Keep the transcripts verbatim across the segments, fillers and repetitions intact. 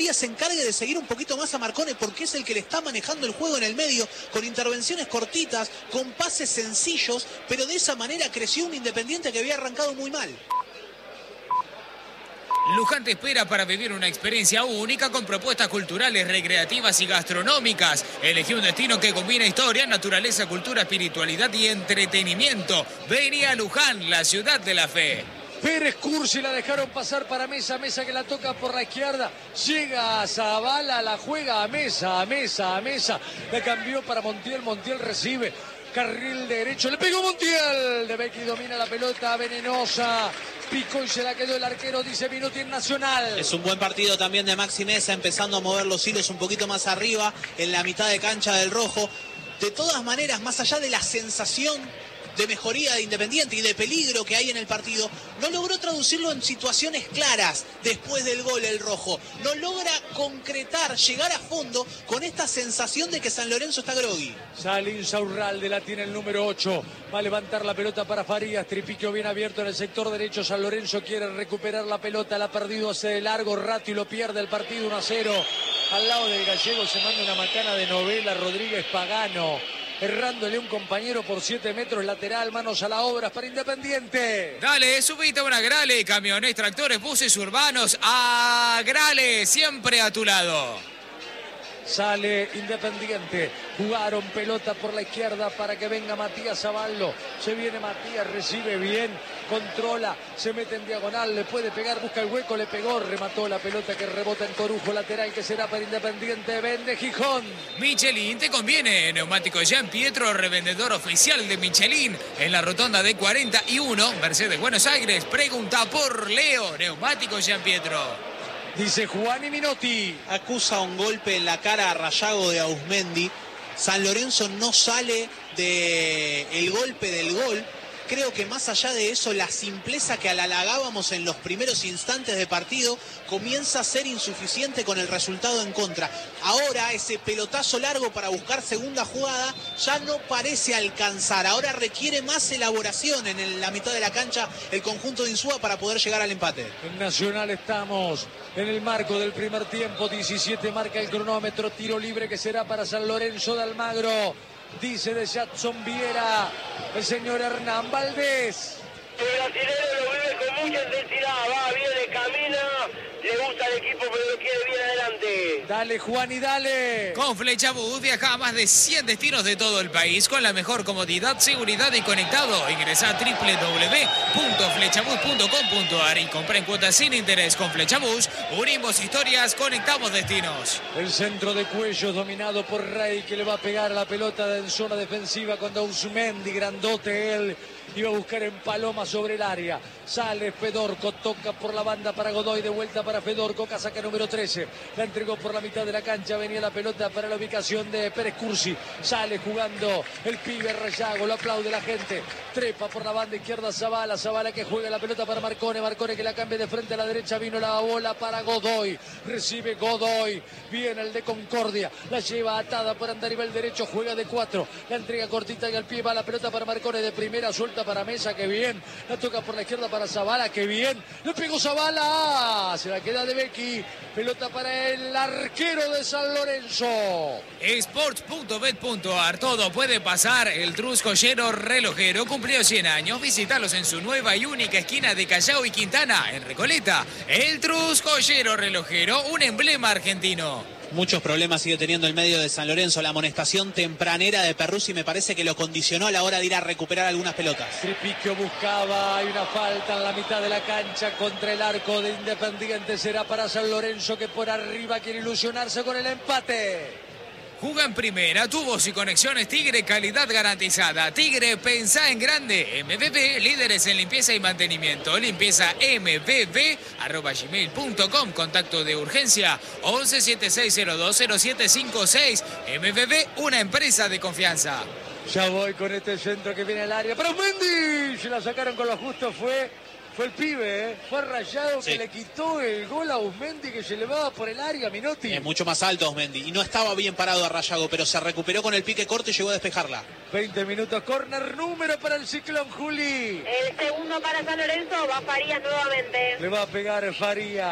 se encargue de seguir un poquito más a Marcone porque es el que le está manejando el juego en el medio, con intervenciones cortitas, con pases sencillos, pero de esa manera creció un Independiente que había arrancado muy mal. Luján te espera para vivir una experiencia única con propuestas culturales, recreativas y gastronómicas. Elegí un destino que combina historia, naturaleza, cultura, espiritualidad y entretenimiento. Vení a Luján, la ciudad de la fe. Pérez Cursi la dejaron pasar para Mesa, Mesa que la toca por la izquierda, llega a Zavala, la juega a Mesa, a Mesa, a Mesa, la cambió para Montiel, Montiel recibe, carril derecho, le pegó Montiel, De Becchi domina la pelota, venenosa, picó y se la quedó el arquero, dice Minuti en Nacional. Es un buen partido también de Maxi Mesa, empezando a mover los hilos un poquito más arriba, en la mitad de cancha del Rojo. De todas maneras, más allá de la sensación de mejoría de Independiente y de peligro que hay en el partido, no logró traducirlo en situaciones claras después del gol el Rojo. No logra concretar, llegar a fondo con esta sensación de que San Lorenzo está grogui. Sale Insaurralde, la tiene el número ocho. Va a levantar la pelota para Farías. Tripiquio bien abierto en el sector derecho. San Lorenzo quiere recuperar la pelota. La ha perdido hace de largo rato y lo pierde el partido uno a cero. Al lado del gallego se manda una macana de novela Rodríguez Pagano. Errándole un compañero por siete metros lateral, manos a la obra para Independiente. Dale, subite una Grale, camiones, tractores, buses urbanos, a Grale, siempre a tu lado. Sale Independiente, jugaron pelota por la izquierda para que venga Matías Zavallo, se viene Matías, recibe bien, controla, se mete en diagonal, le puede pegar, busca el hueco, le pegó, remató la pelota que rebota en Corujo, lateral que será para Independiente, vende Gijón. Michelin te conviene, neumático Jean Pietro, revendedor oficial de Michelin, en la rotonda de cuarenta y uno, Mercedes Buenos Aires, pregunta por Leo, neumático Jean Pietro. Dice Juan y Minotti. Acusa un golpe en la cara a Rayago de Auzmendi. San Lorenzo no sale del golpe del gol. Creo que más allá de eso, la simpleza que halagábamos en los primeros instantes de partido comienza a ser insuficiente con el resultado en contra. Ahora ese pelotazo largo para buscar segunda jugada ya no parece alcanzar. Ahora requiere más elaboración en el, la mitad de la cancha el conjunto de Insúa para poder llegar al empate. En Nacional estamos en el marco del primer tiempo. diecisiete marca el cronómetro. Tiro libre que será para San Lorenzo de Almagro. Dice de Jackson Viera el señor Hernán Valdés. El brasilero lo vive con mucha intensidad, va, viene, camina, le gusta el equipo, pero lo quiere bien adelante. Dale, Juan, y dale. Con Flechabús viaja a más de cien destinos de todo el país con la mejor comodidad, seguridad y conectado. Ingresa a doble u doble u doble u punto flechabús punto com punto a r y compra en cuotas sin interés. Con Flechabús, unimos historias, conectamos destinos. El centro de Cuellos dominado por Rey, que le va a pegar la pelota en zona defensiva con Auzmendi, grandote él. Iba a buscar en Paloma sobre el área. Sale Fedorco, toca por la banda para Godoy, de vuelta para Fedorco, casaca número trece. La entregó por la mitad de la cancha, venía la pelota para la ubicación de Pérez Cursi. Sale jugando el pibe Rayago, lo aplaude la gente. Trepa por la banda izquierda Zavala, Zavala que juega la pelota para Marcone, Marcone que la cambia de frente a la derecha, vino la bola para Godoy. Recibe Godoy, viene el de Concordia, la lleva atada por Andarivel derecho, juega de cuatro. La entrega cortita y al pie va la pelota para Marcone de primera, suelta para Mesa, que bien, la toca por la izquierda para Zavala, que bien, le pegó Zavala, se la queda De Becchi, pelota para el arquero de San Lorenzo. Sports punto bet punto a r, todo puede pasar. El Trus Joyero Relojero cumplió cien años, visítalos en su nueva y única esquina de Callao y Quintana, en Recoleta. El Trus Joyero Relojero, un emblema argentino. Muchos problemas sigue teniendo el medio de San Lorenzo. La amonestación tempranera de Perruzzi me parece que lo condicionó a la hora de ir a recuperar algunas pelotas. Tripiquio buscaba, hay una falta en la mitad de la cancha contra el arco de Independiente. Será para San Lorenzo, que por arriba quiere ilusionarse con el empate. Juga en primera, tubos y conexiones Tigre, calidad garantizada. Tigre, pensá en grande. M V B, líderes en limpieza y mantenimiento. Limpieza M V B, arroba gmail punto com. Contacto de urgencia once setenta y seis cero dos cero siete cinco seis. M V B, una empresa de confianza. Ya voy con este centro que viene al área. ¡Pero Mendy! Se la sacaron con lo justo, fue... Fue el pibe, ¿eh? Fue Rayado, sí, que le quitó el gol a Auzmendi, que se elevaba por el área, Minotti. Es mucho más alto Auzmendi y no estaba bien parado a Rayago, pero se recuperó con el pique corto y llegó a despejarla. veinte minutos, córner, número para el Ciclón, Juli. El segundo para San Lorenzo, va Farías nuevamente. Le va a pegar Farías.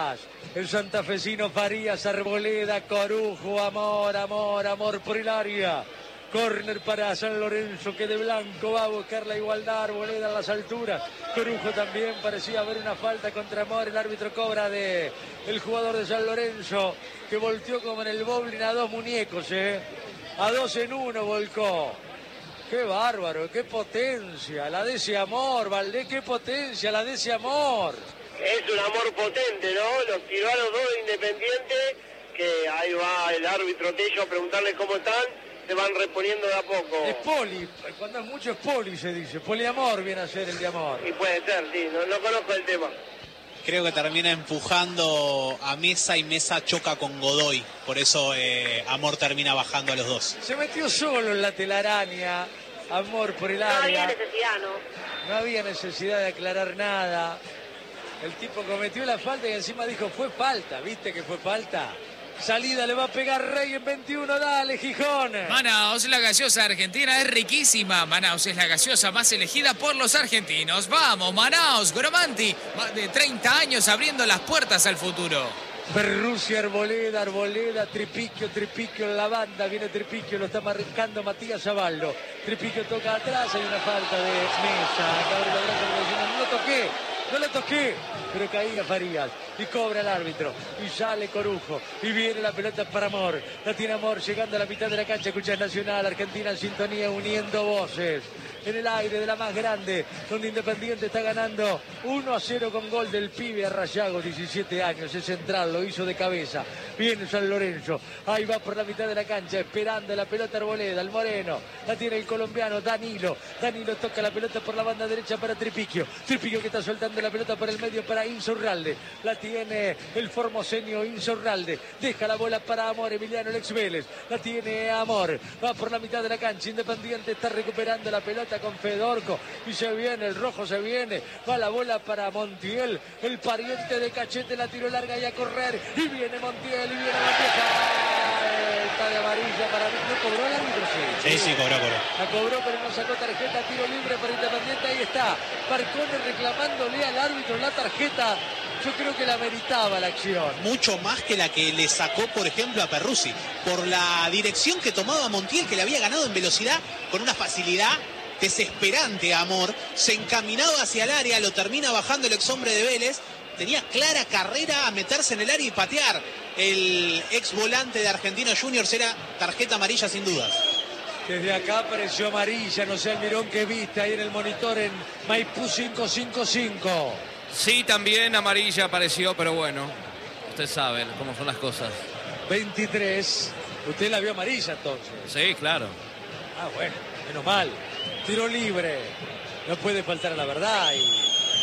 el santafesino Farías, Arboleda, Corujo, amor, amor, amor por el área. Córner para San Lorenzo, que de blanco va a buscar la igualdad. Arboleda a las alturas. Corujo también parecía haber una falta contra Amor. El árbitro cobra de el jugador de San Lorenzo, que volteó como en el bowling a dos muñecos, ¿eh? A dos en uno volcó. Qué bárbaro, qué potencia. La de ese Amor, Valdés, qué potencia la de ese Amor. Es un amor potente, ¿no? Los tiró a los dos de Independiente, que ahí va el árbitro Tello a preguntarle cómo están. Se van reponiendo de a poco. Es poli, cuando es mucho es poli, se dice. Poliamor viene a ser el de Amor. Y puede ser, sí, no, no conozco el tema. Creo que termina empujando a Mesa y Mesa choca con Godoy. Por eso eh, Amor termina bajando a los dos. Se metió solo en la telaraña. Amor por el área. No había necesidad, ¿no? No había necesidad de aclarar nada. El tipo cometió la falta y encima dijo, fue falta. ¿Viste que fue falta? Salida le va a pegar Rey en veintiuno, dale Gijón. Manaos, la gaseosa argentina es riquísima. Manaos es la gaseosa más elegida por los argentinos. Vamos, Manaos, Gromanti, más de treinta años abriendo las puertas al futuro. Perrucci, Arboleda, Arboleda, Tripicchio, Tripicchio en la banda, viene Tripicchio, lo está marcando Matías Zaballo. Tripicchio toca atrás, hay una falta de Mesa. Abre la braza, no lo toqué, no lo toqué. Pero caía Farías y cobra el árbitro y sale Corujo y viene la pelota para Amor. La tiene Amor llegando a la mitad de la cancha. Escucha Nacional, Argentina en sintonía, uniendo voces en el aire de la más grande, donde Independiente está ganando uno a cero con gol del pibe Arrayago, diecisiete años, es central, lo hizo de cabeza. Viene San Lorenzo, ahí va por la mitad de la cancha, esperando la pelota Arboleda, el moreno, la tiene el colombiano Danilo. Danilo toca la pelota por la banda derecha para Tripicchio. Tripicchio que está soltando la pelota por el medio para Insaurralde. La tiene el formoseño Insaurralde. Deja la bola para Amor, Emiliano Lex Vélez. La tiene Amor. Va por la mitad de la cancha. Independiente está recuperando la pelota con Fedorco. Y se viene, el rojo se viene. Va la bola para Montiel. El pariente de Cachete la tiró larga y a correr. Y viene Montiel y viene Montiel. Está de amarilla para mí. ¿No cobró el árbitro? Sí, sí, sí, cobró, cobró. La cobró, pero no sacó tarjeta. Tiro libre para Independiente. Ahí está. Marcone reclamándole al árbitro la tarjeta. Yo creo que la meritaba la acción. Mucho más que la que le sacó, por ejemplo, a Perrucci. Por la dirección que tomaba Montiel, que le había ganado en velocidad con una facilidad desesperante a Amor. Se encaminaba hacia el área, lo termina bajando el ex hombre de Vélez. Tenía clara carrera a meterse en el área y patear. El ex volante de Argentinos Juniors era tarjeta amarilla sin dudas. Desde acá apareció amarilla, no sé, Almirón, que viste ahí en el monitor en Maipú cinco cinco cinco. Sí, también amarilla apareció, pero bueno, usted sabe cómo son las cosas. veintitrés. Usted la vio amarilla entonces. Sí, claro. Ah, bueno, menos mal. Tiro libre. No puede faltar a la verdad. Y...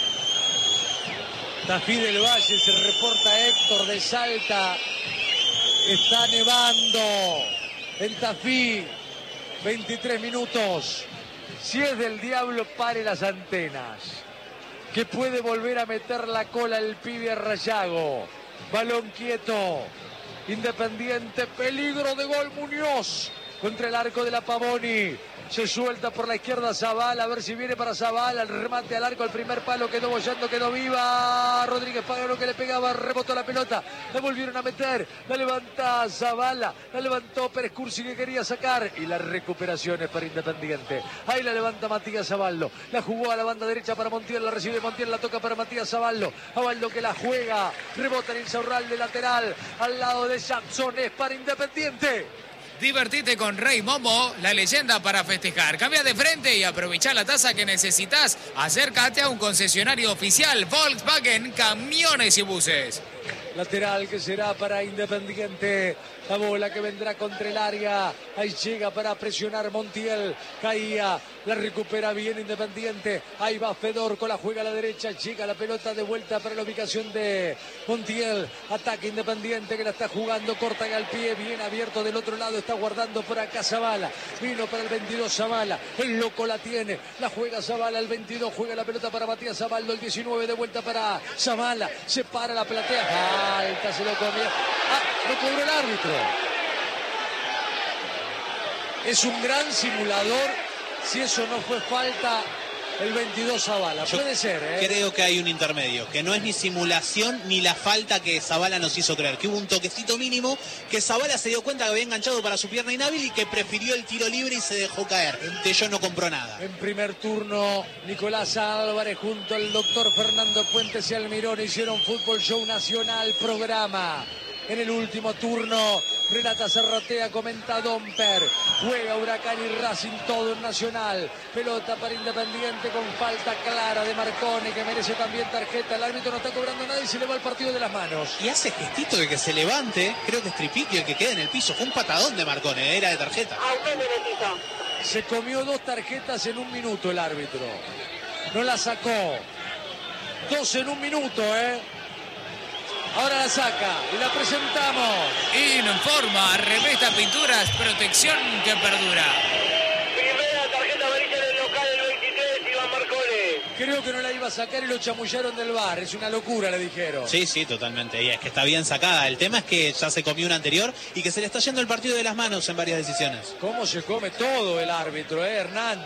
Tafí del Valle, se reporta Héctor de Salta. Está nevando en Tafí. veintitrés minutos. Si es del diablo, pare las antenas. Que puede volver a meter la cola el pibe Arrayago. Balón quieto. Independiente, peligro de gol Muñoz. Contra el arco de la Pavoni. Se suelta por la izquierda Zavala, a ver si viene para Zavala, el remate al arco, el primer palo, quedó bollando, quedó viva. Rodríguez Pagano que le pegaba, rebotó la pelota, la volvieron a meter, la levanta Zavala, la levantó Pérez Cursi que quería sacar y la recuperación es para Independiente. Ahí la levanta Matías Zaballo, la jugó a la banda derecha para Montiel, la recibe Montiel, la toca para Matías Zaballo, Zaballo que la juega, rebota en Insaurralde de lateral, al lado de Jackson, es para Independiente. Divertite con Rey Momo, la leyenda para festejar. Cambia de frente y aprovecha la tasa que necesitas. Acércate a un concesionario oficial Volkswagen, camiones y buses. Lateral que será para Independiente. La bola que vendrá contra el área. Ahí llega para presionar Montiel. Caía. La recupera bien Independiente. Ahí va Fedorco. La juega a la derecha. Llega la pelota de vuelta para la ubicación de Montiel. Ataque Independiente que la está jugando. Corta al pie. Bien abierto del otro lado. Está guardando por acá Zavala. Vino para el veintidós Zavala. El loco la tiene. La juega Zavala. El veintidós juega la pelota para Matías Zaballo. El diecinueve de vuelta para Zavala. Se para la platea. Falta, se lo comió. Ah, no cobró el árbitro. Es un gran simulador. Si eso no fue falta, el veintidós Zavala. Yo Puede ser, ¿eh? Creo que hay un intermedio, que no es ni simulación ni la falta que Zavala nos hizo creer, que hubo un toquecito mínimo, que Zavala se dio cuenta que había enganchado para su pierna inhábil y que prefirió el tiro libre y se dejó caer. Tello no compró nada. En primer turno, Nicolás Álvarez junto al doctor Fernando Puentes y Almirón hicieron Fútbol Show Nacional programa. En el último turno, Renata Serratea, comenta Domper. Juega Huracán y Racing todo en Nacional. Pelota para Independiente con falta clara de Marcone, que merece también tarjeta. El árbitro no está cobrando nada y se le va el partido de las manos. Y hace gestito de que se levante. Creo que es Tripiqui el que queda en el piso. Fue un patadón de Marcone, era de tarjeta. Se comió dos tarjetas en un minuto el árbitro. No la sacó. Dos en un minuto, ¿eh? Ahora la saca y la presentamos. Informa, Revesta Pinturas, protección que perdura. Primera tarjeta amarilla en el local, el veintitrés, Iván Marcone. Creo que no la iba a sacar y lo chamullaron del bar. Es una locura, le dijeron. Sí, sí, totalmente. Y es que está bien sacada. El tema es que ya se comió una anterior y que se le está yendo el partido de las manos en varias decisiones. ¿Cómo se come todo el árbitro, eh, Hernán?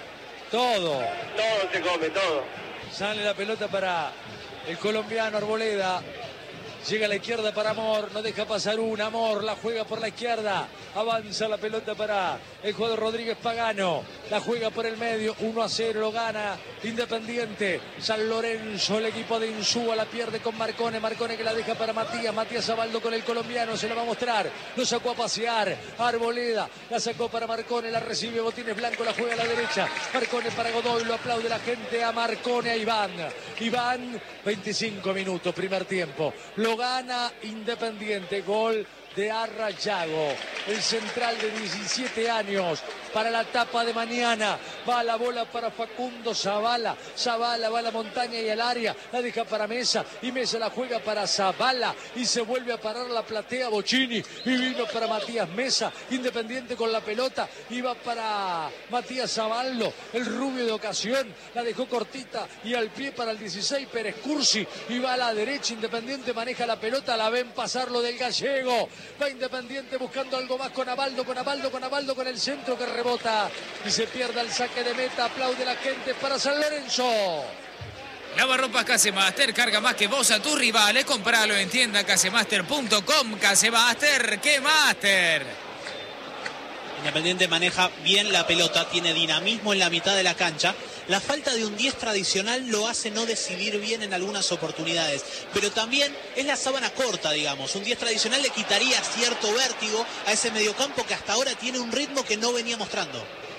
Todo. Todo se come, todo. Sale la pelota para el colombiano Arboleda. Llega a la izquierda para Amor, no deja pasar una. Amor la juega por la izquierda. Avanza la pelota para el jugador Rodríguez Pagano. La juega por el medio. uno a cero lo gana Independiente. San Lorenzo, el equipo de Insúa la pierde con Marcone. Marcone que la deja para Matías. Matías Abaldo con el colombiano. Se la va a mostrar. Lo sacó a pasear. Arboleda la sacó para Marcone. La recibe Botines Blanco. La juega a la derecha. Marcone para Godoy. Lo aplaude la gente a Marcone, a Iván. Iván, veinticinco minutos, primer tiempo. Lo gana Independiente, gol de Arrayago, el central de diecisiete años, para la tapa de mañana. Va la bola para Facundo Zavala. Zavala va a la montaña y al área, la deja para Mesa y Mesa la juega para Zavala y se vuelve a parar la platea Bocini y vino para Matías Mesa. Independiente con la pelota, iba para Matías Zaballo, el rubio de ocasión, la dejó cortita y al pie para el dieciséis Pérez Cursi y va a la derecha. Independiente maneja la pelota, la ven pasarlo del gallego. Va Independiente buscando algo más con Abaldo, con Abaldo, con Abaldo, con el centro que rebota y se pierde el saque de meta. Aplaude la gente para San Lorenzo. Lavarropas Casemaster, carga más que vos a tus rivales. Compralo en tienda casemaster punto com. Casemaster, ¿qué master? Independiente maneja bien la pelota, tiene dinamismo en la mitad de la cancha. La falta de un diez tradicional lo hace no decidir bien en algunas oportunidades, pero también es la sábana corta, digamos. Un diez tradicional le quitaría cierto vértigo a ese mediocampo que hasta ahora tiene un ritmo que no venía mostrando.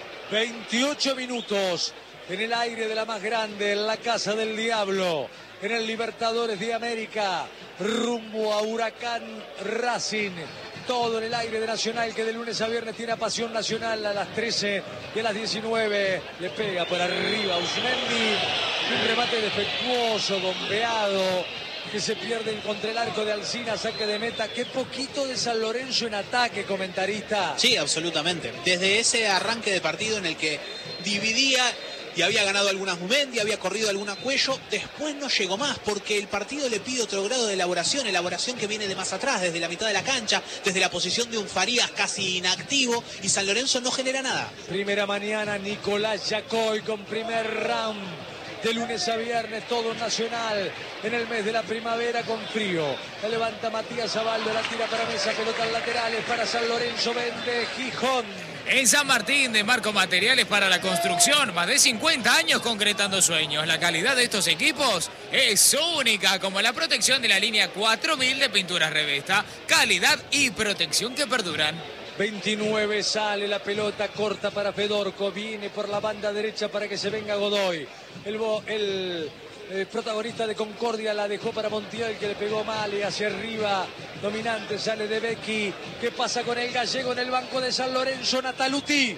veintiocho minutos en el aire de la más grande, en la Casa del Diablo, en el Libertadores de América, rumbo a Huracán Racing. Todo en el aire de Nacional, que de lunes a viernes tiene a Pasión Nacional a las trece y a las diecinueve. Le pega por arriba a Uzmendi. Un remate defectuoso, bombeado, que se pierde contra el arco de Alcina, saque de meta. Qué poquito de San Lorenzo en ataque, comentarista. Sí, absolutamente. Desde ese arranque de partido en el que dividía y había ganado algunas Uzmendi, había corrido alguna Cuello, después no llegó más porque el partido le pide otro grado de elaboración, elaboración que viene de más atrás, desde la mitad de la cancha, desde la posición de un Farías casi inactivo, y San Lorenzo no genera nada. Primera mañana, Nicolás Yacoy con primer round. De lunes a viernes, todo Nacional, en el mes de la primavera con frío. La levanta Matías Zaballo, la tira para Mesa, pelotas laterales para San Lorenzo, vende Gijón. En San Martín, de Marco Materiales para la construcción, más de cincuenta años concretando sueños. La calidad de estos equipos es única, como la protección de la línea cuatro mil de Pinturas Revesta. Calidad y protección que perduran. veintinueve, sale la pelota corta para Fedorco, viene por la banda derecha para que se venga Godoy. El, el, el protagonista de Concordia la dejó para Montiel, que le pegó mal y hacia arriba. Dominante, sale de Becky. ¿Qué pasa con el gallego en el banco de San Lorenzo? Nataluti.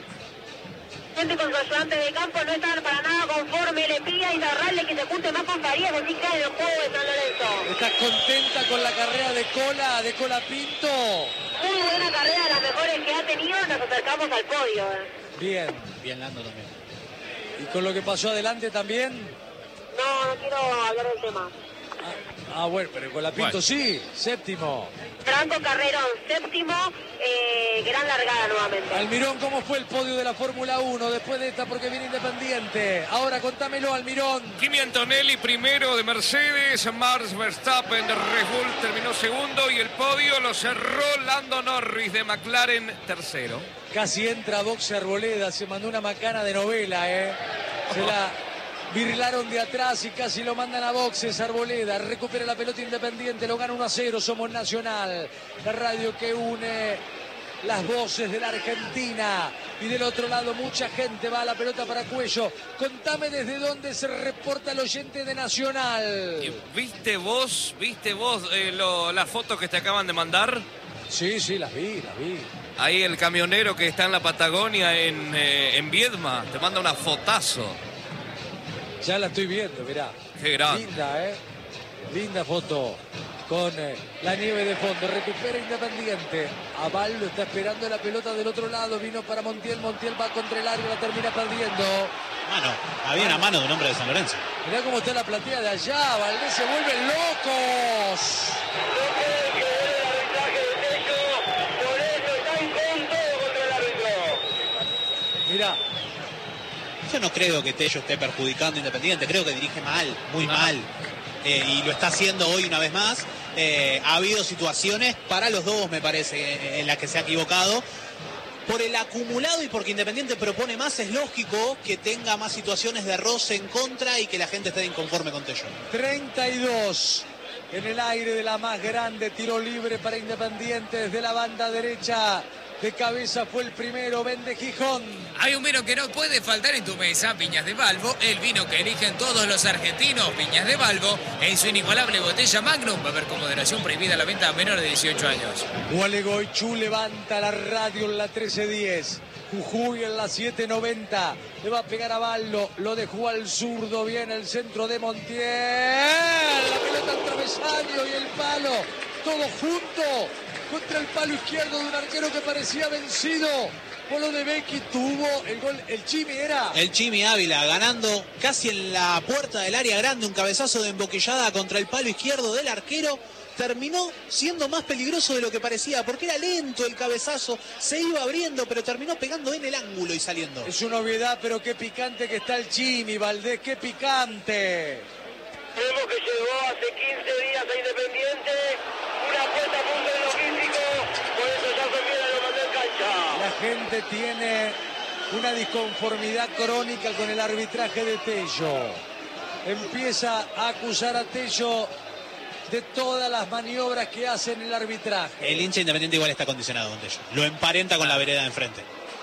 Gente con su ayudante de campo no están para nada conforme, le pide a Izarralde que se junte más con Farías, así cae el juego de San Lorenzo. ¿Estás contenta con la carrera de Cola, de Cola Pinto? Muy buena carrera, las mejores que ha tenido, nos acercamos al podio. Eh. Bien. Bien Lando también. ¿Y con lo que pasó adelante también? No, no quiero hablar del tema. Ah, ah bueno, pero con la Pinto bueno. sí, séptimo. Franco Carrerón, séptimo, eh, gran largada nuevamente. Almirón, ¿cómo fue el podio de la Fórmula uno después de esta? Porque viene Independiente. Ahora contámelo, Almirón. Kimi Antonelli primero de Mercedes, Max Verstappen de Red Bull terminó segundo y el podio lo cerró Lando Norris de McLaren tercero. Casi entra a boxe Arboleda, se mandó una macana de novela, ¿eh? Se la virlaron de atrás y casi lo mandan a boxes. Arboleda recupera la pelota Independiente, lo gana uno a cero. Somos Nacional, la radio que une las voces de la Argentina. Y del otro lado mucha gente va a la pelota para Cuello. Contame desde dónde se reporta el oyente de Nacional. ¿Viste vos, viste vos eh, lo, las fotos que te acaban de mandar? Sí, sí, las vi, las vi. Ahí el camionero que está en la Patagonia, en, eh, en Viedma, te manda una fotazo. Ya la estoy viendo, mirá. Qué grande. Linda, ¿eh? Linda foto. Con eh, la nieve de fondo. Recupera Independiente. Avaldo está esperando la pelota del otro lado. Vino para Montiel. Montiel va contra el área. La termina perdiendo. Mano. Había una mano de un hombre de San Lorenzo. Mirá cómo está la platea de allá. Valdés se vuelven locos. Mirá. Yo no creo que Tello esté perjudicando a Independiente, creo que dirige mal, muy mal, eh, y lo está haciendo hoy una vez más. Eh, ha habido situaciones para los dos, me parece, en las que se ha equivocado. Por el acumulado y porque Independiente propone más, es lógico que tenga más situaciones de roce en contra y que la gente esté inconforme con Tello. treinta y dos en el aire de la más grande, tiro libre para Independiente desde la banda derecha. De cabeza fue el primero, Vende Gijón. Hay un vino que no puede faltar en tu mesa, Viñas de Balbo, el vino que eligen todos los argentinos. Viñas de Balbo, en su inigualable botella Magnum, va a haber con moderación prohibida la venta a menores de dieciocho años. Gualeguaychú levanta la radio en la trece diez. Jujuy en la siete noventa. Le va a pegar a Baldo, lo dejó al zurdo, viene el centro de Montiel. La pelota al travesaño y el palo, todo junto. Contra el palo izquierdo de un arquero que parecía vencido. Polo de Becky tuvo el gol, el Chimi era. El Chimi Ávila ganando casi en la puerta del área grande, un cabezazo de emboquillada contra el palo izquierdo del arquero. Terminó siendo más peligroso de lo que parecía, porque era lento el cabezazo, se iba abriendo, pero terminó pegando en el ángulo y saliendo. Es una obviedad, pero qué picante que está el Chimi, Valdés, qué picante. Vemos que llegó hace quince días a Independiente, una puesta a punto de logístico, por eso ya Ferreira lo mandó en cancha. La gente tiene una disconformidad crónica con el arbitraje de Tello. Empieza a acusar a Tello de todas las maniobras que hace en el arbitraje. El hincha Independiente igual está condicionado con Tello. Lo emparenta con la vereda de enfrente.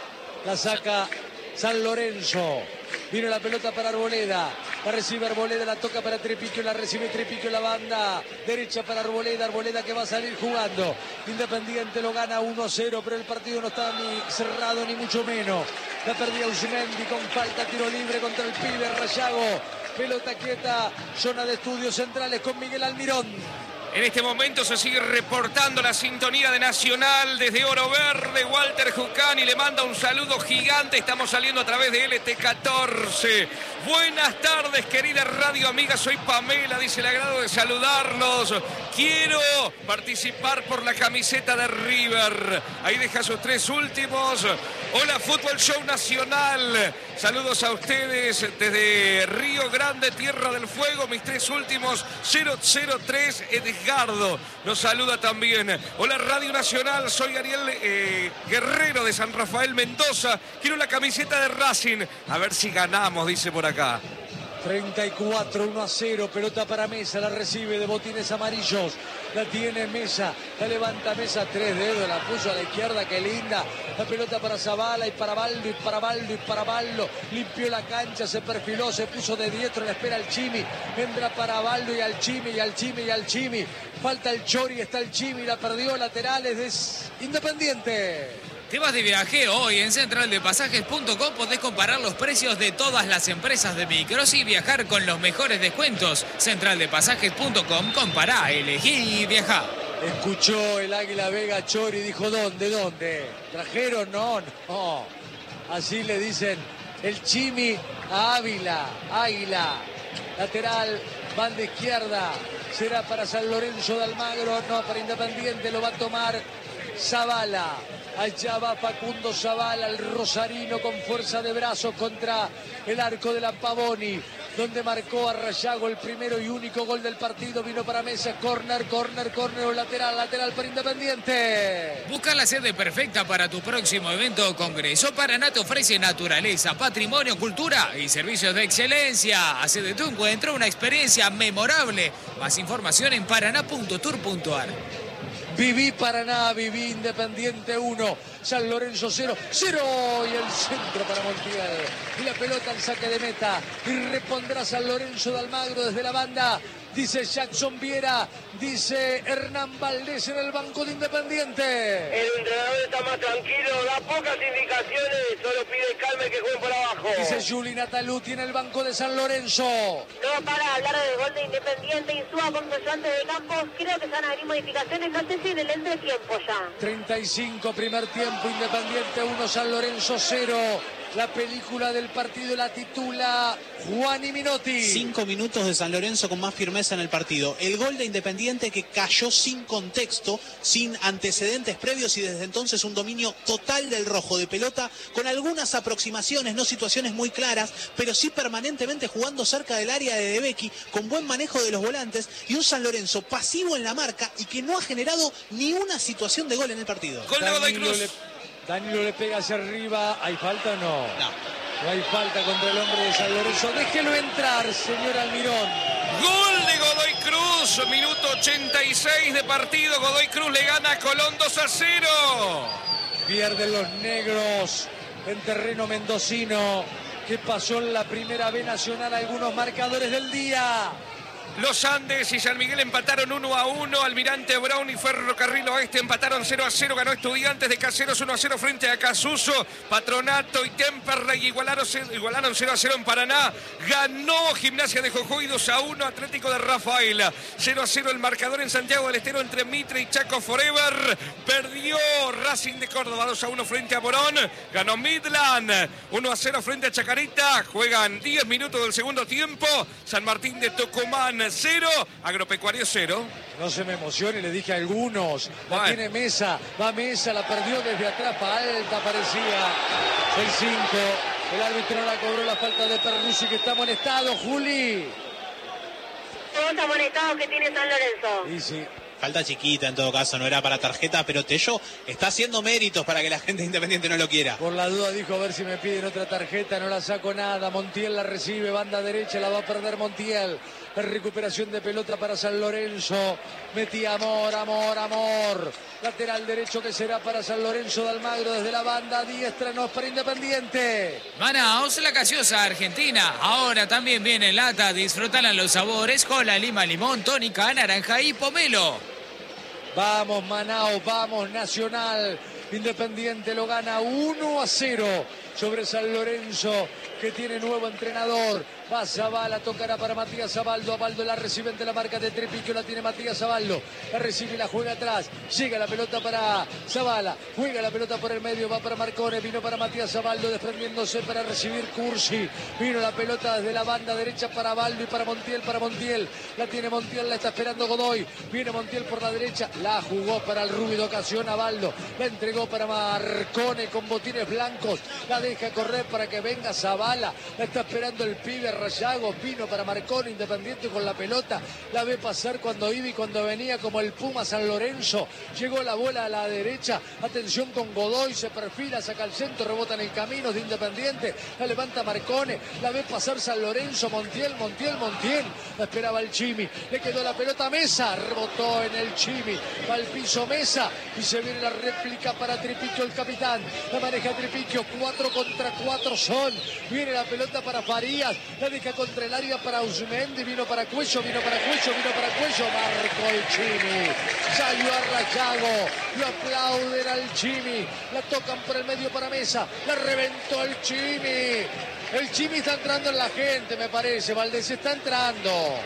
La saca San Lorenzo. Vino la pelota para Arboleda. La recibe Arboleda, la toca para Trepiquio, la recibe Trepiquio en la banda derecha para Arboleda. Arboleda que va a salir jugando. Independiente lo gana uno a cero, pero el partido no está ni cerrado ni mucho menos. La perdía Usmendi con falta, tiro libre contra el pibe Rayago. Pelota quieta, zona de estudios centrales con Miguel Almirón. En este momento se sigue reportando la sintonía de Nacional desde Oro Verde. Walter Jucani le manda un saludo gigante. Estamos saliendo a través de L T catorce. Buenas tardes, querida radio amiga. Soy Pamela, dice el agrado de saludarlos. Quiero participar por la camiseta de River. Ahí deja sus tres últimos. Hola, Fútbol Show Nacional. Saludos a ustedes desde Río Grande, Tierra del Fuego. Mis tres últimos, cero cero tres, Edgardo nos saluda también. Hola, Radio Nacional. Soy Ariel eh, Guerrero de San Rafael, Mendoza. Quiero la camiseta de Racing. A ver si ganamos, dice por acá. treinta y cuatro, uno a cero, pelota para Mesa, la recibe de botines amarillos, la tiene Mesa, la levanta Mesa, tres dedos, la puso a la izquierda, qué linda, la pelota para Zavala y para Baldo y para Baldo y para Baldo, limpió la cancha, se perfiló, se puso de diestro, la espera el Chimi, entra para Baldo y al Chimi y al Chimi y al Chimi, falta el Chori, está el Chimi, la perdió, laterales de Independiente. Te vas de viaje hoy en central de pasajes punto com. Podés comparar los precios de todas las empresas de micros y viajar con los mejores descuentos. central de pasajes punto com. Compará, elegí y viajá. Escuchó el Águila Vega Chori y dijo, ¿dónde, dónde? ¿Trajeron? No, no. Así le dicen el Chimi a Ávila. Águila. Lateral, banda izquierda. será para San Lorenzo de Almagro, no, para Independiente lo va a tomar Zavala. Allá va Facundo Zavala, el rosarino, con fuerza de brazos contra el arco de la Pavoni, donde marcó a Rayago el primero y único gol del partido. Vino para Mesa, córner, córner, córner o lateral, lateral para Independiente. Busca la sede perfecta para tu próximo evento o congreso. Paraná te ofrece naturaleza, patrimonio, cultura y servicios de excelencia. Hace de tu encuentro una experiencia memorable. Más información en paraná punto tour punto ar. Viví Paraná, viví Independiente uno, San Lorenzo cero, cero y el centro para Montiel. Y la pelota al saque de meta y repondrá San Lorenzo de Almagro desde la banda. Dice Jackson Viera, dice Hernán Valdés en el banco de Independiente. El entrenador está más tranquilo, da pocas indicaciones, solo pide calma y que jueguen por abajo. Dice Juli Nataluti en el banco de San Lorenzo. No para hablar del gol de Independiente. Insúa con ayudante de Campos. Creo que se van a venir modificaciones. No sé si en el entretiempo ya. treinta y cinco primer tiempo, Independiente uno, San Lorenzo cero. La película del partido la titula Juan y Minotti. Cinco minutos de San Lorenzo con más firmeza en el partido. El gol de Independiente que cayó sin contexto, sin antecedentes previos y desde entonces un dominio total del rojo de pelota, con algunas aproximaciones, no situaciones muy claras, pero sí permanentemente jugando cerca del área de De Becchi, con buen manejo de los volantes y un San Lorenzo pasivo en la marca y que no ha generado ni una situación de gol en el partido. Gol de Godoy Cruz. Le... Danilo le pega hacia arriba. ¿Hay falta o no? No. No hay falta contra el hombre de San Lorenzo. Déjelo entrar, señor Almirón. Gol de Godoy Cruz, minuto ochenta y seis de partido. Godoy Cruz le gana a Colón dos a cero. Pierden los negros en terreno mendocino. ¿Qué pasó en la primera B nacional? Algunos marcadores del día. Los Andes y San Miguel empataron uno a uno. Almirante Brown y Ferrocarril Oeste empataron cero a cero. Ganó Estudiantes de Caseros uno a cero frente a Casuso. Patronato y Temperley igualaron, igualaron cero a cero en Paraná. Ganó Gimnasia de Jujuy dos a uno. Atlético de Rafaela cero a cero el marcador en Santiago del Estero entre Mitre y Chaco Forever. Perdió Racing de Córdoba dos a uno frente a Morón. Ganó Midland uno a cero frente a Chacarita. Juegan diez minutos del segundo tiempo. San Martín de Tucumán cero, Agropecuario cero. No se me emocione, le dije a algunos. La Bueno. tiene Mesa, va Mesa, la perdió desde atrás, pa' alta parecía. seis cinco, el árbitro no la cobró la falta de Perruzzi que está amonestado, Juli. Todos amonestados que tiene San Lorenzo. Y sí. Falta chiquita en todo caso, no era para tarjeta, pero Tello está haciendo méritos para que la gente Independiente no lo quiera. Por la duda dijo a ver si me piden otra tarjeta, no la saco nada. Montiel la recibe, banda derecha, la va a perder Montiel. La recuperación de pelota para San Lorenzo. Metía Amor, Amor, Amor. Lateral derecho que será para San Lorenzo de Almagro desde la banda diestra, no es para Independiente. Manaos, la gaseosa argentina. Ahora también viene en lata. Disfrutan los sabores: cola, lima, limón, tónica, naranja y pomelo. Vamos Manaos, vamos Nacional. Independiente lo gana uno a cero sobre San Lorenzo, que tiene nuevo entrenador. Va Zavala, tocará para Matías Zabaldo. Abaldo la recibe ante la marca de Trepiquio, la tiene Matías Zabaldo. La recibe y la juega atrás. Llega la pelota para Zavala. Juega la pelota por el medio, va para Marcone. Vino para Matías Zabaldo, desprendiéndose para recibir Cursi. Vino la pelota desde la banda derecha para Abaldo y para Montiel, para Montiel. La tiene Montiel, la está esperando Godoy. Viene Montiel por la derecha. La jugó para el Rubio, ocasión Abaldo. La entregó para Marcone con botines blancos. La deja correr para que venga Zavala. La está esperando el pibe Rayago. Vino para Marcone, Independiente con la pelota. La ve pasar cuando iba y cuando venía como el Puma San Lorenzo. Llegó la bola a la derecha. Atención con Godoy. Se perfila, saca el centro, rebota en el camino de Independiente. La levanta Marcone. La ve pasar San Lorenzo. Montiel, Montiel, Montiel. La esperaba el Chimi. Le quedó la pelota a Mesa. Rebotó en el Chimi. Va al piso Mesa. Y se viene la réplica para Tripiquio, el capitán. La maneja Tripiquio. Cuatro contra cuatro son. Viene la pelota para Farías. La deja contra el área para Usmendi. Vino para Cuello, vino para Cuello, vino para Cuello. Marcó el Chimi. Salió a Rayago. Lo aplauden al Chimi. La tocan por el medio para Mesa. La reventó el Chimi. El Chimi está entrando en la gente, me parece. Valdés está entrando.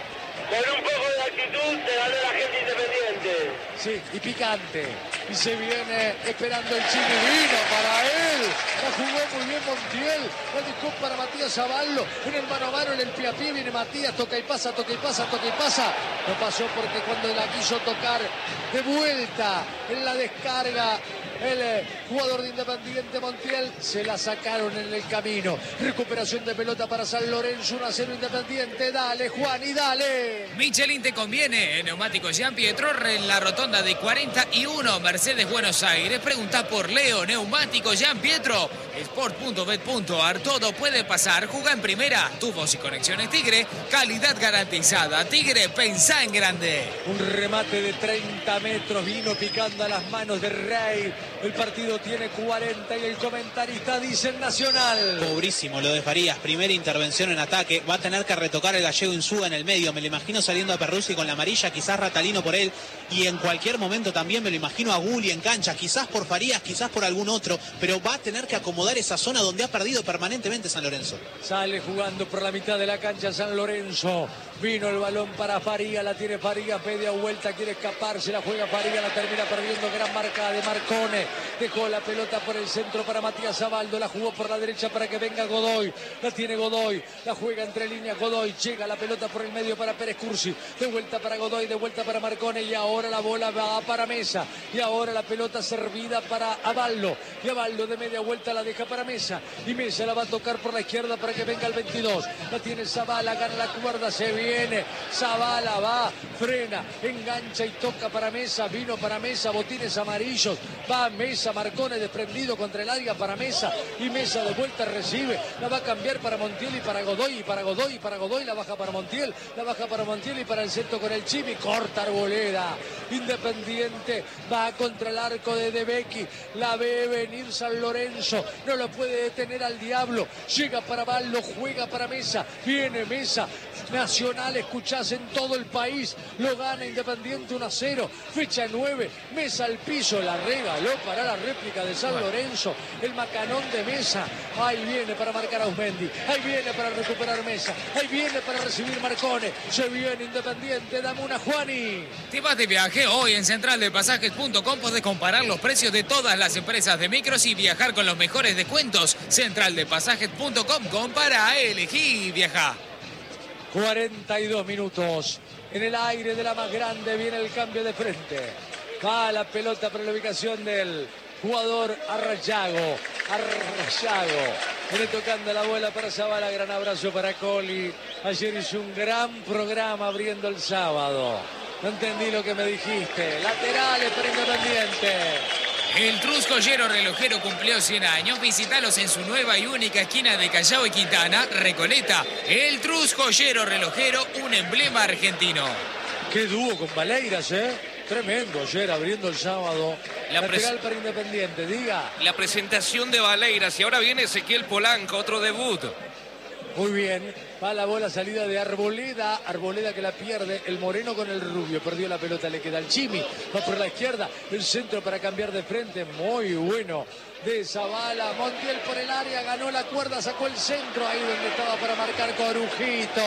con un poco de actitud se ganó la gente Independiente. Sí, y picante. Y se viene esperando el Chimi. Vino para él. La jugó muy bien Montiel. La dejó para Matías Zaballo. En el mano a mano, en el pie a pie viene Matías. Toca y pasa, toca y pasa, toca y pasa. No pasó porque cuando la quiso tocar de vuelta en la descarga, el eh, jugador de Independiente Montiel, se la sacaron en el camino. Recuperación de pelota para San Lorenzo. uno a cero Independiente. Dale, Juan, y dale. Michelin te conviene. Neumáticos Jean Pietro en la rotonda de cuarenta y uno, Mercedes Buenos Aires. Pregunta por Leo. Neumáticos Jean Pietro. Sport punto bet punto ar. Todo puede pasar. Juega en primera. Tubos y conexiones Tigre. Calidad garantizada. Tigre, pensá en grande. Un remate de treinta metros. Vino picando a las manos de Rey. El partido tiene cuarenta y el comentarista dice el Nacional. Pobrísimo lo de Farías. Primera intervención en ataque. Va a tener que retocar el gallego Insúa en el medio. Me lo imagino saliendo a Perruzzi con la amarilla. Quizás Ratalino por él. Y en cualquier momento también me lo imagino a Gulli en cancha. Quizás por Farías, quizás por algún otro. Pero va a tener que acomodar esa zona donde ha perdido permanentemente San Lorenzo. Sale jugando por la mitad de la cancha San Lorenzo. Vino el balón para Farías. La tiene Farías. Media vuelta. Quiere escaparse. La juega Farías. La termina perdiendo. Gran marca de Marcone. Dejó la pelota por el centro para Matías Zaballo. La jugó por la derecha para que venga Godoy. La tiene Godoy. La juega entre líneas Godoy. Llega la pelota por el medio para Pérez Cursi. De vuelta para Godoy. De vuelta para Marcone. Y ahora la bola va para Mesa. Y ahora la pelota servida para Aballo. Y Aballo de media vuelta la deja para Mesa. Y Mesa la va a tocar por la izquierda para que venga el veintidós. La tiene Zavala. Gana la cuerda. Se viene. Zavala va. Frena. Engancha y toca para Mesa. Vino para Mesa. Botines amarillos. Va Mesa. Marcone desprendido contra el área para Mesa. Y Mesa de vuelta recibe. La va a cambiar para Montiel y para Godoy. Y para Godoy y para Godoy. La baja para Montiel. La baja para Montiel y para el centro con el Chimi. Corta Arboleda. Independiente va contra el arco de De Becchi. La ve venir San Lorenzo. No lo puede detener al Diablo. Llega para Ballo. Juega para Mesa. Viene Mesa. Nacional, escuchás en todo el país. Lo gana Independiente uno a cero. Fecha nueve. Mesa al piso. La regaló para la réplica de San Lorenzo. El macanón de Mesa. Ahí viene para marcar a Ausmendi. Ahí viene para recuperar Mesa. Ahí viene para recibir Marcone. Se viene Independiente. Dame una, Juani. Te vas de viaje hoy en central de pasajes punto com. Podés comparar los precios de todas las empresas de micros y viajar con los mejores descuentos. central de pasajes punto com. Compara, elegí y viaja. cuarenta y dos minutos. En el aire de la más grande viene el cambio de frente. Va la pelota para la ubicación del jugador Arrayago. Arrayago. Viene tocando la bola para Zavala. Gran abrazo para Coli. Ayer hizo un gran programa abriendo el sábado. No entendí lo que me dijiste. Laterales para Independiente. El Trus Joyero Relojero cumplió cien años. Visítalos en su nueva y única esquina de Callao y Quintana, Recoleta. El Trus Joyero Relojero, un emblema argentino. Qué dúo con Valeiras, ¿eh? Tremendo ayer abriendo el sábado. La Lateral para Independiente, diga. La presentación de Valeiras y ahora viene Ezequiel Polanco, otro debut. Muy bien, va la bola salida de Arboleda, Arboleda que la pierde, el moreno con el rubio, perdió la pelota, le queda el Chimi, va por la izquierda, el centro para cambiar de frente, muy bueno de Zavala, Montiel por el área, ganó la cuerda, sacó el centro, ahí donde estaba para marcar Corujito.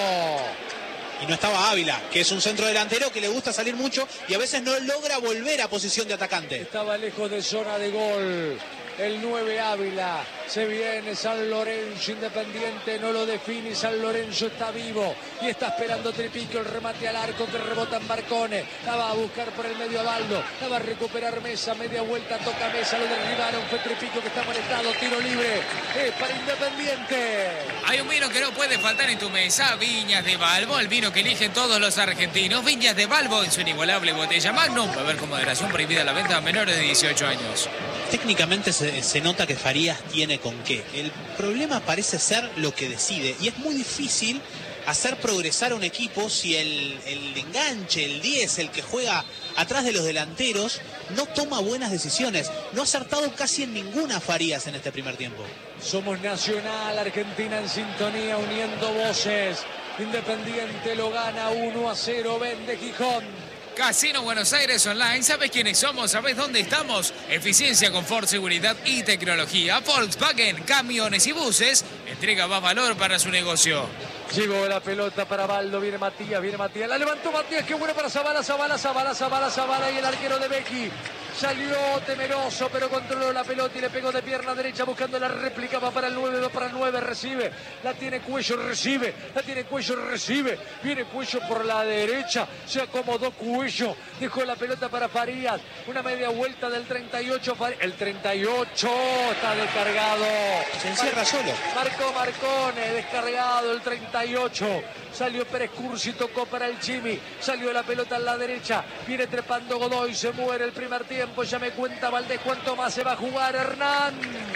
Y no estaba Ávila, que es un centro delantero que le gusta salir mucho y a veces no logra volver a posición de atacante. Estaba lejos de zona de gol. El nueve Ávila, se viene San Lorenzo, Independiente no lo define, San Lorenzo está vivo y está esperando Tripico, el remate al arco que rebota en Marcone, la va a buscar por el medio Abaldo, la va a recuperar Mesa, media vuelta, toca Mesa, lo derribaron, fue Tripico que está molestado, tiro libre, es para Independiente. Hay un vino que no puede faltar en tu mesa, Viñas de Balbo, el vino que eligen todos los argentinos, Viñas de Balbo en su inigualable botella Magnum, beber con moderación, prohibida la venta a menores de dieciocho años. Técnicamente se, se nota que Farías tiene con qué. El problema parece ser lo que decide. Y es muy difícil hacer progresar a un equipo si el, el enganche, el diez, el que juega atrás de los delanteros, no toma buenas decisiones. No ha acertado casi en ninguna Farías en este primer tiempo. Somos Nacional, Argentina en sintonía, uniendo voces. Independiente lo gana uno a cero, vende Gijón. Casino Buenos Aires Online, ¿sabes quiénes somos? ¿Sabes dónde estamos? Eficiencia, confort, seguridad y tecnología. Volkswagen, camiones y buses, entrega más valor para su negocio. Llegó la pelota para Baldo, viene Matías, viene Matías, la levantó Matías, qué bueno para Zabala, Zabala, Zabala, Zabala, Zabala y el arquero de Becchi. Salió temeroso, pero controló la pelota y le pegó de pierna derecha buscando la réplica. Va para el nueve, va para el nueve, recibe. La tiene Cuello, recibe. La tiene Cuello, recibe. Viene Cuello por la derecha. Se acomodó Cuello. Dejó la pelota para Farías. Una media vuelta del treinta y ocho. El treinta y ocho está descargado. Se encierra solo. Marcó Marcone, descargado el treinta y ocho. Salió Pérez Cursi, tocó para el Chimi. Salió la pelota en la derecha. Viene trepando Godoy, se muere el primer tiempo. Ya me cuenta Valdés cuánto más se va a jugar Hernán.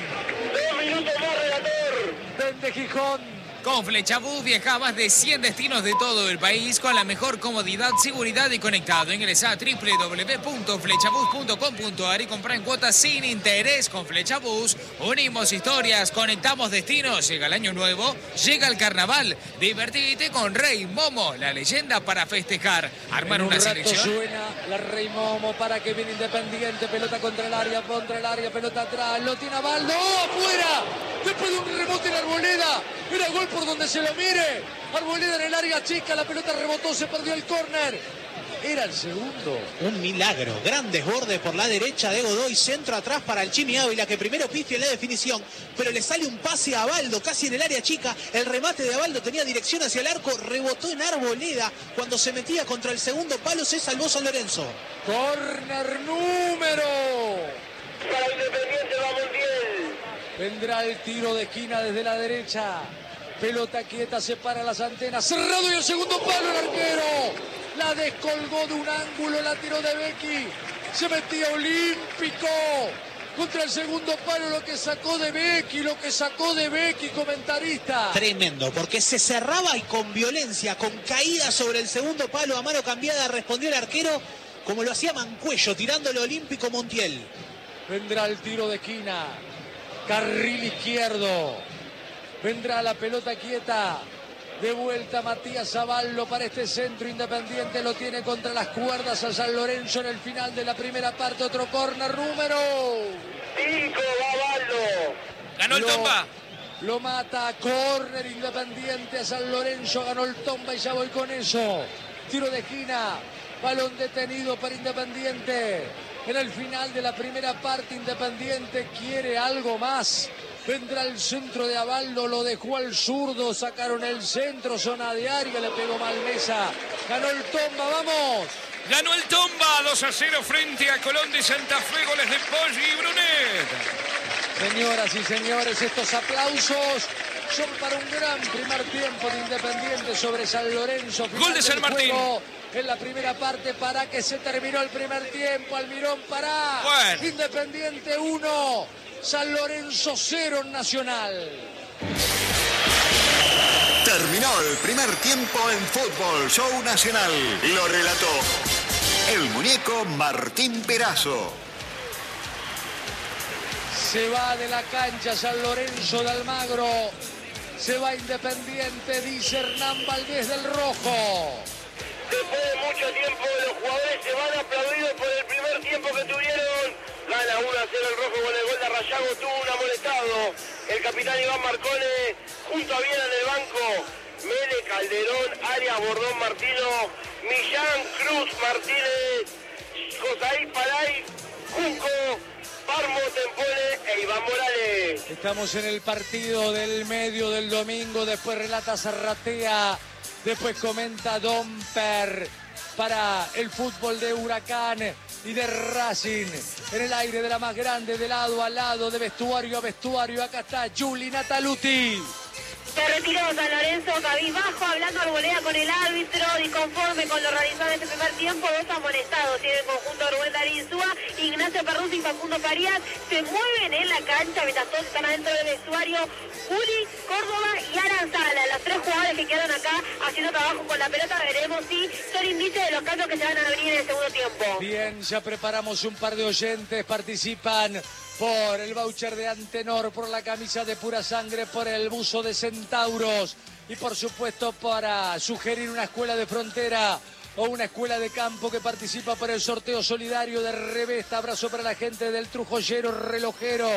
Dos minutos más, relator. Vende Gijón. Con Flechabús viaja a más de cien destinos de todo el país con la mejor comodidad, seguridad y conectado. Ingresa a doble u doble u doble u punto flechabús punto com punto a r y compra en cuotas sin interés. Con Flechabús unimos historias, conectamos destinos. Llega el año nuevo, llega el carnaval. Divertite con Rey Momo, la leyenda para festejar. Armar en un una rato selección. Suena la Rey Momo para que viene Independiente. Pelota contra el área, contra el área, pelota atrás. Lo tiene Baldo. ¡Oh, afuera! Después de un rebote en Arboleda. Era gol por donde se lo mire. Arboleda en el área chica, la pelota rebotó, se perdió el córner. Era el segundo. Un milagro. Gran desborde por la derecha de Godoy. Centro atrás para el Chimi Ávila, que primero pifia en la definición. Pero le sale un pase a Baldo, casi en el área chica. El remate de Baldo tenía dirección hacia el arco. Rebotó en Arboleda. Cuando se metía contra el segundo palo, se salvó San Lorenzo. Córner número. Para Independiente va Montiel. Vendrá el tiro de esquina desde la derecha. Pelota quieta, separa las antenas. Cerrado y el segundo palo el arquero. La descolgó de un ángulo, la tiró de Becchi. Se metía olímpico. Contra el segundo palo lo que sacó de Becchi, lo que sacó de Becchi, comentarista. Tremendo, porque se cerraba y con violencia, con caída sobre el segundo palo a mano cambiada, respondió el arquero como lo hacía Mancuello, tirándole olímpico Montiel. Vendrá el tiro de esquina. Carril izquierdo. Vendrá la pelota quieta. De vuelta Matías Zaballo para este centro. Independiente lo tiene contra las cuerdas a San Lorenzo en el final de la primera parte. Otro córner número Cinco va Baldo. Ganó el Lo- Tomba. Lo mata. Córner Independiente a San Lorenzo. Ganó el Tomba y ya voy con eso. Tiro de esquina. Balón detenido para Independiente. En el final de la primera parte Independiente quiere algo más. Vendrá el centro de Abaldo, lo dejó al zurdo, sacaron el centro, zona de área, le pegó mal Mesa. Ganó el Tomba, vamos. Ganó el Tomba dos a cero frente a Colón de Santa Fe. Goles de Poggi y Brunet. Señoras y señores, estos aplausos son para un gran primer tiempo de Independiente sobre San Lorenzo. Final Gol de San del Martín. juego en la primera parte para que se terminó el primer tiempo. Almirón para Bueno. Independiente uno, San Lorenzo cero en Nacional. Terminó el primer tiempo en Fútbol Show Nacional. Lo relató el muñeco Martín Perazo. Se va de la cancha San Lorenzo de Almagro. Se va Independiente, dice Hernán Valdés del Rojo. Después de mucho tiempo los jugadores se van aplaudidos por el primer tiempo que tuvieron. Gana uno a cero el Rojo con el gol de Rayago, tuvo un amonestado. El capitán Iván Marcone junto a Viera en el banco. Mele, Calderón, Arias, Bordón, Martino, Millán, Cruz, Martínez, Josaí, Palay, Junco, Parmo, Tempone e Iván Morales. Estamos en el partido del medio del domingo. Después relata Zarratea. Después comenta Domper para el fútbol de Huracán y de Racing. En el aire de la más grande, de lado a lado, de vestuario a vestuario. Acá está Juli Nataluti. Se retiró San Lorenzo cabizbajo, hablando Arboleda con el árbitro, disconforme con lo realizado en este primer tiempo. Dos amonestados tiene el conjunto Rubén Darín Súa, Ignacio Perruzzi y Facundo Farías. Se mueven en la cancha mientras todos están adentro del vestuario. Juli, Córdoba y Aranzala, los tres jugadores que quedan acá haciendo trabajo con la pelota. Veremos si son indicios de los cambios que se van a venir en el segundo tiempo. Bien, ya preparamos un par de oyentes, participan por el voucher de Antenor, por la camisa de Pura Sangre, por el buzo de Centauros y por supuesto para sugerir una escuela de frontera o una escuela de campo que participa por el sorteo solidario de Revesta. Abrazo para la gente del Trujollero Relojero.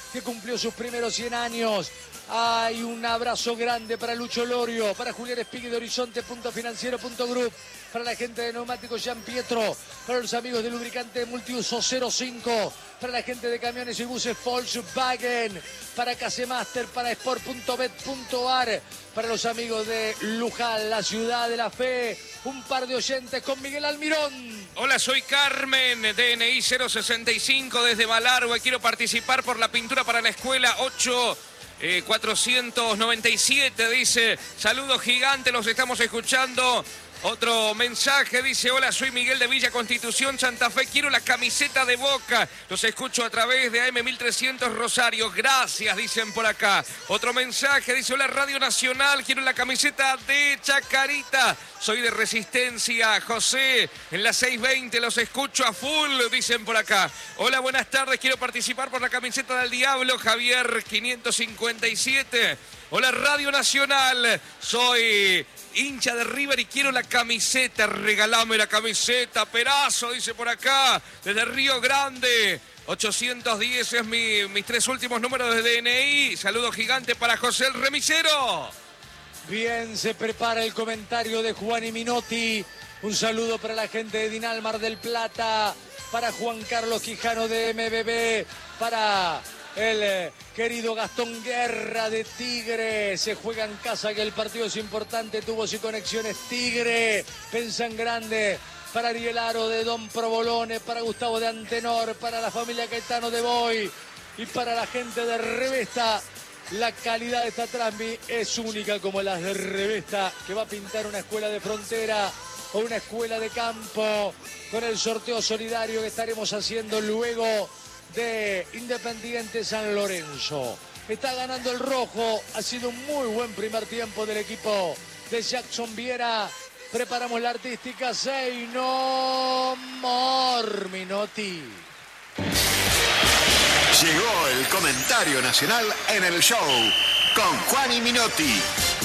que cumplió sus primeros cien años. Hay un abrazo grande para Lucho Lorio, para Julián Espigui de Horizonte, punto financiero, punto group, para la gente de Neumáticos Gian Pietro, para los amigos de Lubricante Multiuso cero cinco, para la gente de Camiones y Buses Volkswagen, para Casemaster, para sport punto bet punto ar, para los amigos de Luján, la ciudad de la fe. Un par de oyentes con Miguel Almirón. Hola, soy Carmen, D N I cero sesenta y cinco desde Malargüe. Quiero participar por la pintura para la escuela ocho cuatrocientos noventa y siete, dice. Saludos gigante, los estamos escuchando. Otro mensaje dice: hola, soy Miguel de Villa Constitución, Santa Fe, quiero la camiseta de Boca, los escucho a través de A M mil trescientos Rosario, gracias, dicen por acá. Otro mensaje dice: hola, Radio Nacional, quiero la camiseta de Chacarita, soy de Resistencia, José, en la seiscientos veinte los escucho a full, dicen por acá. Hola, buenas tardes, quiero participar por la camiseta del Diablo, Javier quinientos cincuenta y siete. Hola, Radio Nacional, soy hincha de River y quiero la camiseta, regalame la camiseta, Perazo, dice por acá, desde Río Grande. ochocientos diez es mi, mis tres últimos números de D N I. Saludo gigante para José el Remisero. Bien, se prepara el comentario de Juan y Minotti. Un saludo para la gente de Dinal Mar del Plata, para Juan Carlos Quijano de M B B, para el eh, querido Gastón Guerra de Tigre. Se juega en casa, que el partido es importante. Tubos y Conexiones Tigre. Pensan grande. Para Ariel Aro de Don Provolone, para Gustavo de Antenor, para la familia Caetano de Boy y para la gente de Revesta. La calidad de esta transmi es única como las de Revesta, que va a pintar una escuela de frontera o una escuela de campo con el sorteo solidario que estaremos haciendo luego de Independiente San Lorenzo. Está ganando el rojo, ha sido un muy buen primer tiempo del equipo de Jackson Viera. Preparamos la artística, Say No More, Minotti. Llegó el comentario nacional en el show con Juan y Minotti.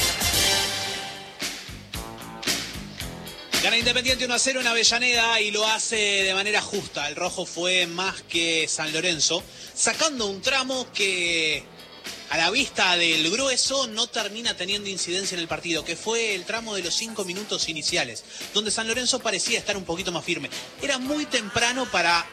Gana Independiente uno a cero en Avellaneda y lo hace de manera justa. El rojo fue más que San Lorenzo, sacando un tramo que a la vista del grueso no termina teniendo incidencia en el partido, que fue el tramo de los cinco minutos iniciales, donde San Lorenzo parecía estar un poquito más firme. Era muy temprano para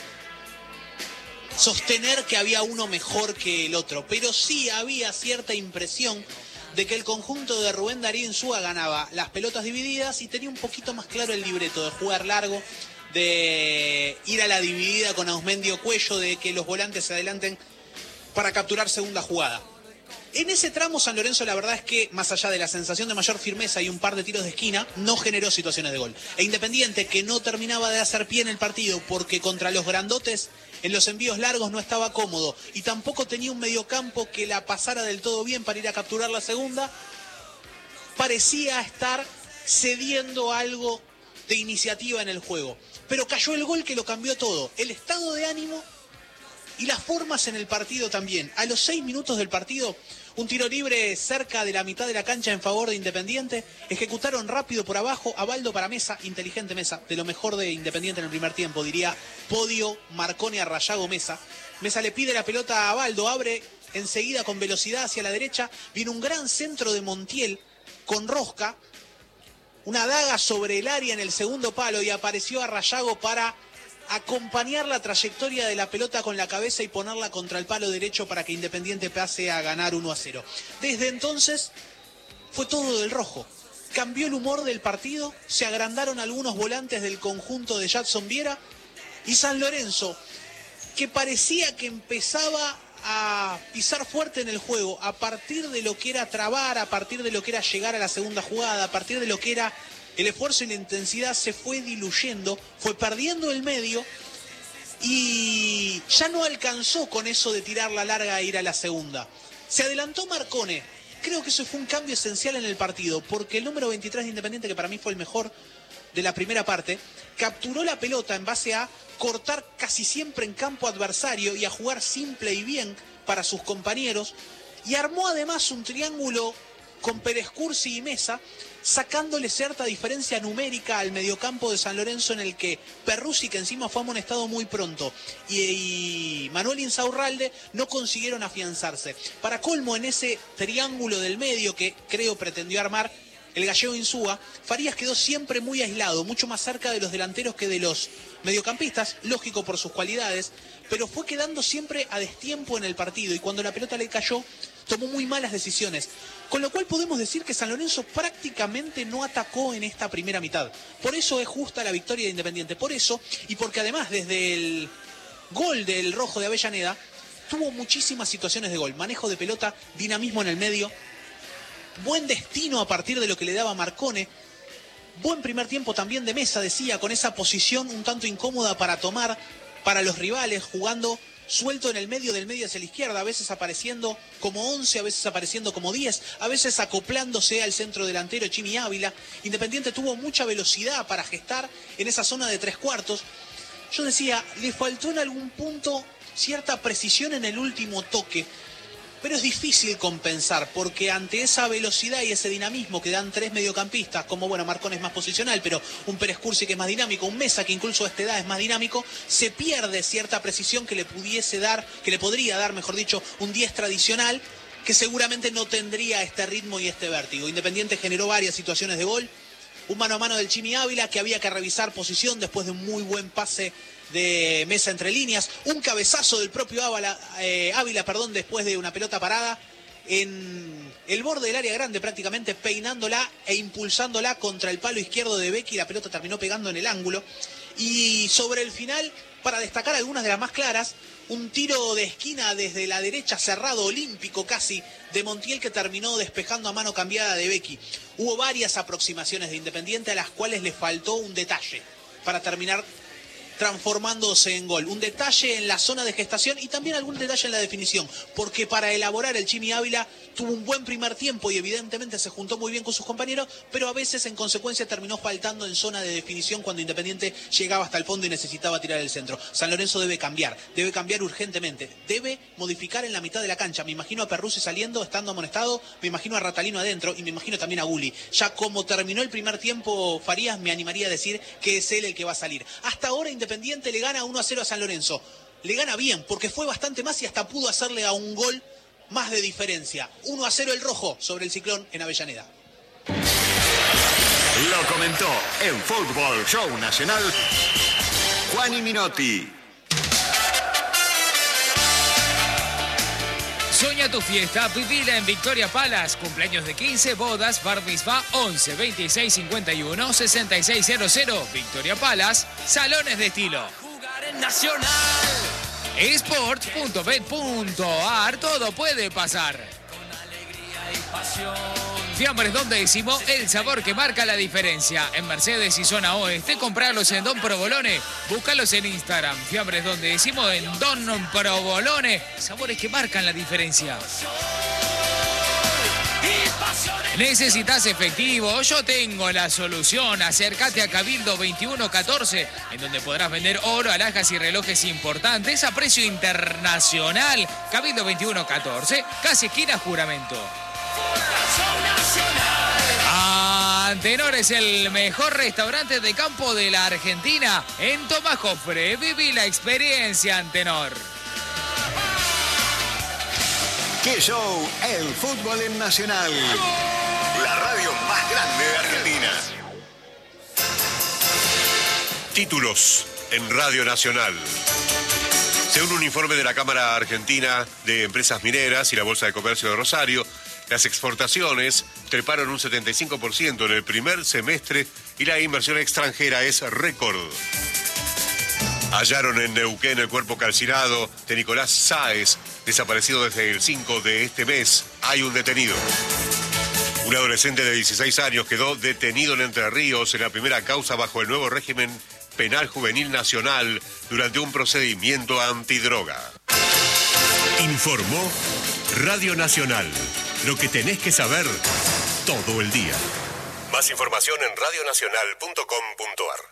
sostener que había uno mejor que el otro, pero sí había cierta impresión de que el conjunto de Rubén Darío Insúa ganaba las pelotas divididas y tenía un poquito más claro el libreto de jugar largo, de ir a la dividida con Ausmendio Cuello, de que los volantes se adelanten para capturar segunda jugada. En ese tramo San Lorenzo, la verdad es que, más allá de la sensación de mayor firmeza y un par de tiros de esquina, no generó situaciones de gol. E Independiente, que no terminaba de hacer pie en el partido porque contra los grandotes en los envíos largos no estaba cómodo y tampoco tenía un mediocampo que la pasara del todo bien para ir a capturar la segunda, parecía estar cediendo algo de iniciativa en el juego. Pero cayó el gol que lo cambió todo. El estado de ánimo y las formas en el partido también. A los seis minutos del partido, un tiro libre cerca de la mitad de la cancha en favor de Independiente. Ejecutaron rápido por abajo. Abaldo para Mesa, inteligente Mesa, de lo mejor de Independiente en el primer tiempo, diría Podio, Marcone a Rayago Mesa. Mesa le pide la pelota a Abaldo, abre enseguida con velocidad hacia la derecha. Viene un gran centro de Montiel con rosca. Una daga sobre el área en el segundo palo y apareció a Rayago para acompañar la trayectoria de la pelota con la cabeza y ponerla contra el palo derecho para que Independiente pase a ganar uno a cero. Desde entonces fue todo del rojo. Cambió el humor del partido, se agrandaron algunos volantes del conjunto de Jackson Viera y San Lorenzo, que parecía que empezaba a pisar fuerte en el juego a partir de lo que era trabar, a partir de lo que era llegar a la segunda jugada, a partir de lo que era el esfuerzo y la intensidad, se fue diluyendo, fue perdiendo el medio y ya no alcanzó con eso de tirar la larga e ir a la segunda. Se adelantó Marcone. Creo que eso fue un cambio esencial en el partido, porque el número veintitrés de Independiente, que para mí fue el mejor de la primera parte, capturó la pelota en base a cortar casi siempre en campo adversario y a jugar simple y bien para sus compañeros, y armó además un triángulo con Pérez Cursi y Mesa, sacándole cierta diferencia numérica al mediocampo de San Lorenzo, en el que Perruzzi, que encima fue amonestado muy pronto, y, y Manuel Insaurralde no consiguieron afianzarse. Para colmo, en ese triángulo del medio que creo pretendió armar el gallego Insúa, Farías quedó siempre muy aislado, mucho más cerca de los delanteros que de los mediocampistas, lógico por sus cualidades, pero fue quedando siempre a destiempo en el partido, y cuando la pelota le cayó, tomó muy malas decisiones. Con lo cual podemos decir que San Lorenzo prácticamente no atacó en esta primera mitad. Por eso es justa la victoria de Independiente. Por eso, y porque además desde el gol del rojo de Avellaneda, tuvo muchísimas situaciones de gol. Manejo de pelota, dinamismo en el medio, buen destino a partir de lo que le daba Marcone. Buen primer tiempo también de Mesa, decía, con esa posición un tanto incómoda para tomar para los rivales, jugando suelto en el medio, del medio hacia la izquierda, a veces apareciendo como once, a veces apareciendo como diez, a veces acoplándose al centro delantero Chimi Ávila. Independiente tuvo mucha velocidad para gestar en esa zona de tres cuartos. Yo decía, le faltó en algún punto cierta precisión en el último toque, pero es difícil compensar, porque ante esa velocidad y ese dinamismo que dan tres mediocampistas, como bueno, Marcón es más posicional, pero un Pérez Cursi que es más dinámico, un Mesa que incluso a esta edad es más dinámico, se pierde cierta precisión que le pudiese dar, que le podría dar, mejor dicho, un diez tradicional, que seguramente no tendría este ritmo y este vértigo. Independiente generó varias situaciones de gol, un mano a mano del Chimi Ávila que había que revisar posición después de un muy buen pase de Mesa entre líneas, un cabezazo del propio Ávila, eh, Ávila perdón, después de una pelota parada en el borde del área grande, prácticamente peinándola e impulsándola contra el palo izquierdo de Becchi. La pelota terminó pegando en el ángulo. Y sobre el final, para destacar algunas de las más claras, un tiro de esquina desde la derecha, cerrado, olímpico casi, de Montiel, que terminó despejando a mano cambiada de Becchi. Hubo varias aproximaciones de Independiente a las cuales le faltó un detalle para terminar transformándose en gol. Un detalle en la zona de gestación y también algún detalle en la definición, porque para elaborar el Chimi Ávila tuvo un buen primer tiempo y evidentemente se juntó muy bien con sus compañeros, pero a veces en consecuencia terminó faltando en zona de definición cuando Independiente llegaba hasta el fondo y necesitaba tirar el centro. San Lorenzo debe cambiar, debe cambiar urgentemente, debe modificar en la mitad de la cancha. Me imagino a Perruzzi saliendo, estando amonestado, me imagino a Ratalino adentro y me imagino también a Gulli. Ya como terminó el primer tiempo Farías, me animaría a decir que es él el que va a salir. Hasta ahora Independiente le gana uno a cero a San Lorenzo. Le gana bien, porque fue bastante más y hasta pudo hacerle a un gol más de diferencia. uno a cero el rojo sobre el Ciclón en Avellaneda. Lo comentó en Fútbol Show Nacional Juani Minotti. Sueña tu fiesta, vivila en Victoria Palace. Cumpleaños de quince, bodas, bar mitzvah, once, veintiséis, cincuenta y uno, sesenta y seis cero cero. Victoria Palace, salones de estilo. Jugar en Nacional. Esports punto bet punto ar, todo puede pasar. Con alegría y pasión. Fiambres Don Décimo, el sabor que marca la diferencia. En Mercedes y zona oeste, comprarlos en Don Provolone. Búscalos en Instagram. Fiambres Don Décimo en Don Provolone. Sabores que marcan la diferencia. ¿Necesitas efectivo? Yo tengo la solución. Acércate a Cabildo veintiuno catorce, en donde podrás vender oro, alhajas y relojes importantes a precio internacional. Cabildo veintiuno catorce, casi esquina Juramento. Antenor es el mejor restaurante de campo de la Argentina. En Tomás Jofre, viví la experiencia Antenor. ¡Qué show! El fútbol en Nacional. La radio más grande de Argentina. Títulos en Radio Nacional. Según un informe de la Cámara Argentina de Empresas Mineras y la Bolsa de Comercio de Rosario, las exportaciones treparon un setenta y cinco por ciento en el primer semestre y la inversión extranjera es récord. Hallaron en Neuquén el cuerpo calcinado de Nicolás Sáez, desaparecido desde el cinco de este mes. Hay un detenido. Un adolescente de dieciséis años quedó detenido en Entre Ríos en la primera causa bajo el nuevo régimen penal juvenil nacional durante un procedimiento antidroga. Informó Radio Nacional. Lo que tenés que saber todo el día. Más información en radio nacional punto com punto ar.